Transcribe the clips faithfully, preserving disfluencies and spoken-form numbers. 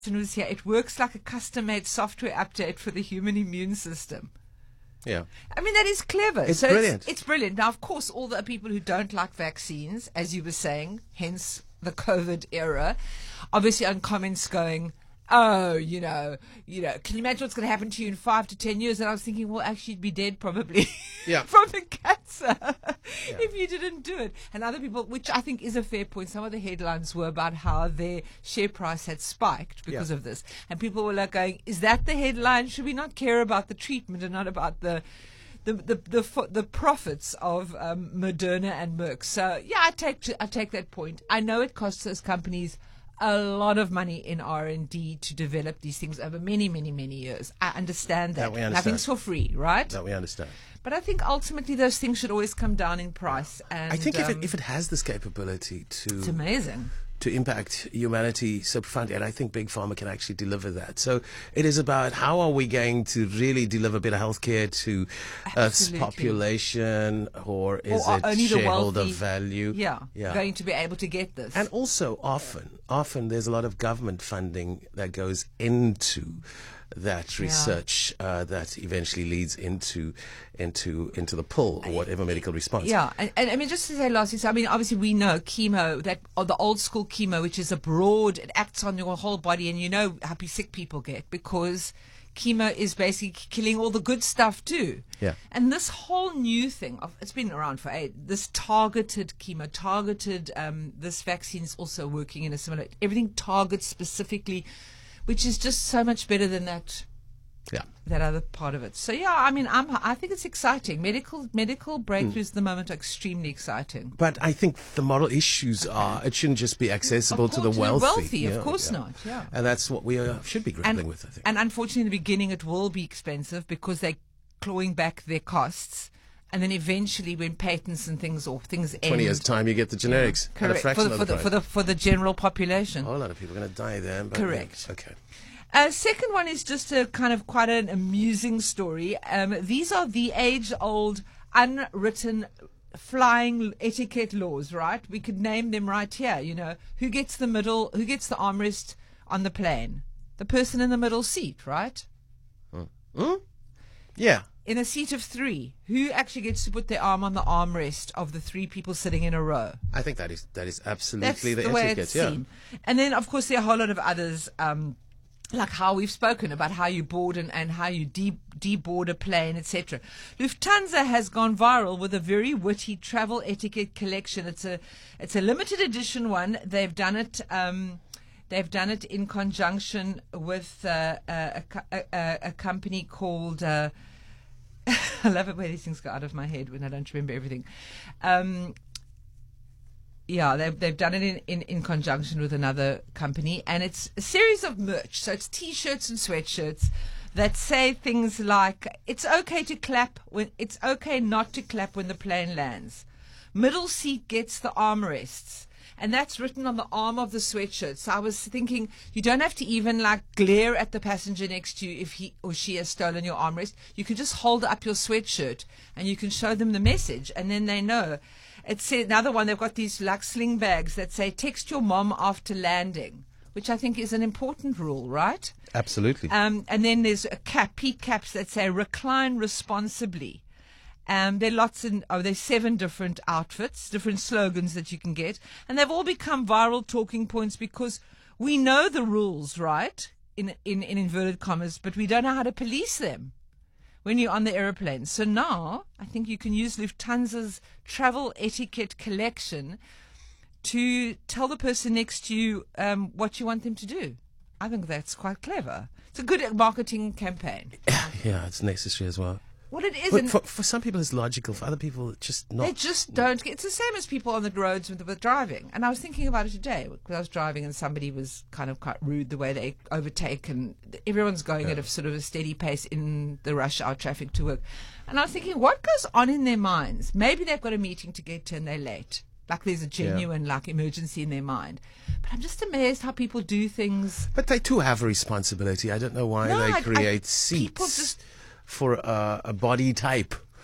was here. It works like a custom-made software update for the human immune system. Yeah. I mean, that is clever. It's so brilliant. It's, it's brilliant. Now, of course, all the people who don't like vaccines, as you were saying, hence the COVID era, obviously on comments going, oh, you know, you know, can you imagine what's going to happen to you in five to ten years? And I was thinking, well, actually, you'd be dead probably yeah. from the cancer yeah. if you didn't do it. And other people, which I think is a fair point, some of the headlines were about how their share price had spiked because yeah. of this. And people were like going, is that the headline? Should we not care about the treatment and not about the the the the, the profits of um, Moderna and Merck? So, yeah, I take, I take that point. I know it costs those companies a lot of money in R and D to develop these things over many, many, many years. I understand that. that we understand. Nothing's for free, right? That we understand. But I think ultimately those things should always come down in price. And I think um, if it if it has this capability to it's amazing. to impact humanity so profoundly, and I think Big Pharma can actually deliver that. So it is about how are we going to really deliver better healthcare to Earth's population, or is or it only shareholder the wealthy, value? Yeah, yeah, going to be able to get this. And also often, often there's a lot of government funding that goes into that research yeah. uh, that eventually leads into into into the pull or whatever medical response. Yeah, and, and I mean, just to say lastly, so I mean, obviously we know chemo, that or the old school chemo, which is a broad, it acts on your whole body, and you know how sick people get because chemo is basically killing all the good stuff too. Yeah. And this whole new thing, of, it's been around for eight, this targeted chemo, targeted, um, this vaccine is also working in a similar, everything targets specifically, which is just so much better than that. Yeah. That other part of it. So yeah, I mean, I'm, I think it's exciting. Medical medical breakthroughs mm. at the moment are extremely exciting. But I think the moral issues are it shouldn't just be accessible to the wealthy. The wealthy, yeah, of course yeah. not. Yeah. And that's what we uh, should be grappling and, with, I think. And unfortunately, in the beginning, it will be expensive because they're clawing back their costs. And then eventually, when patents and things or things end, twenty years time, you get the generics yeah, at a fraction for the, of for the the, price. for the for the general population. A whole lot of people are going to die there. But correct. Yeah, okay. Uh, second one is just a kind of quite an amusing story. Um, these are the age-old, unwritten flying etiquette laws, right? We could name them right here. You know, who gets the middle, who gets the armrest on the plane? The person in the middle seat, right? Hmm. Hmm? Yeah. In a seat of three, who actually gets to put their arm on the armrest of the three people sitting in a row? I think that is that is absolutely That's the, the etiquette. way it's yeah. seen. And then, of course, there are a whole lot of others. Um, like how we've spoken about how you board and, and how you de- deboard a plane, et cetera. Lufthansa has gone viral with a very witty travel etiquette collection. It's a it's a limited edition one. They've done it. Um, they've done it in conjunction with uh, a, a, a, a company called. Uh, I love it where these things go out of my head when I don't remember everything. Um, Yeah, they've, they've done it in, in, in conjunction with another company, and it's a series of merch. So it's T-shirts and sweatshirts that say things like, it's okay to clap when, it's okay not to clap when the plane lands. Middle seat gets the armrests. And that's written on the arm of the sweatshirt. So I was thinking, you don't have to even like glare at the passenger next to you if he or she has stolen your armrest. You can just hold up your sweatshirt and you can show them the message, and then they know. It's another one. They've got these like sling bags that say "text your mom after landing," which I think is an important rule, right? Absolutely. Um, and then there's a cap, peak caps that say "recline responsibly." Um, there are lots in, oh, there's seven different outfits, different slogans that you can get, and they've all become viral talking points because we know the rules, right? In in, in inverted commas, but we don't know how to police them when you're on the aeroplane. So now I think you can use Lufthansa's travel etiquette collection to tell the person next to you um, what you want them to do. I think that's quite clever. It's a good marketing campaign. Yeah, it's necessary as well. Well, it is. But for, for some people it's logical, for other people it's just not. They just don't. It's the same as people on the roads with, with driving. And I was thinking about it today because I was driving and somebody was kind of quite rude the way they overtake, and everyone's going Yeah. at a sort of a steady pace in the rush hour traffic to work. And I was thinking, what goes on in their minds? Maybe they've got a meeting to get to and they're late. Like there's a genuine like emergency in their mind. But I'm just amazed how people do things. But they too have a responsibility. I don't know why No, they I- I- create people seats just- for a, a body type.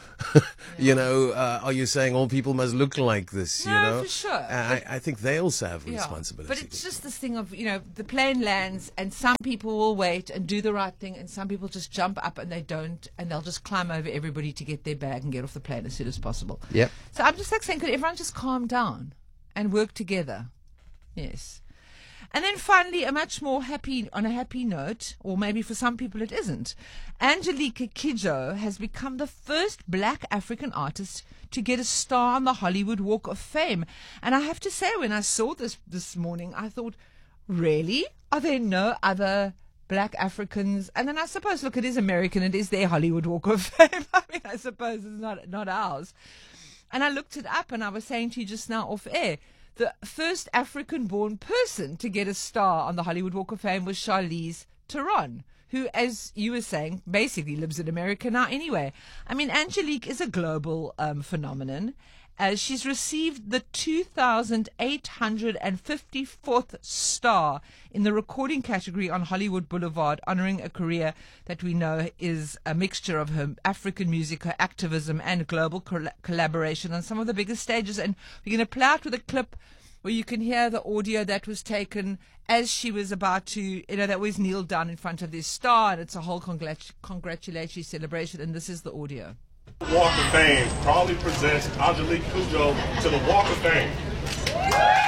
you know, uh, are you saying all people must look like this? No, you know, for sure. I, I think they also have Yeah, responsibility. but it's just this thing of, you know, the plane lands and some people will wait and do the right thing and some people just jump up and they don't and they'll just climb over everybody to get their bag and get off the plane as soon as possible. Yep. So I'm just like saying, could everyone just calm down and work together? Yes. And then finally, a much more happy, on a happy note, or maybe for some people it isn't, Angelique Kidjo has become the first black African artist to get a star on the Hollywood Walk of Fame. And I have to say, when I saw this this morning, I thought, really? Are there no other black Africans? And then I suppose, look, it is American, it is their Hollywood Walk of Fame. I mean, I suppose it's not, not ours. And I looked it up and I was saying to you just now off air, the first African-born person to get a star on the Hollywood Walk of Fame was Charlize Theron, who, as you were saying, basically lives in America now anyway. I mean, Angelique is a global um, phenomenon. Uh, she's received the two thousand eight hundred fifty-fourth star in the recording category on Hollywood Boulevard, honoring a career that we know is a mixture of her African music, her activism, and global col- collaboration on some of the biggest stages. And we're going to play out with a clip where you can hear the audio that was taken as she was about to, you know, that was kneeled down in front of this star, and it's a whole congrat- congratulatory celebration, and this is the audio. Walk of Fame proudly presents Angelique Kidjo to the Walk of Fame.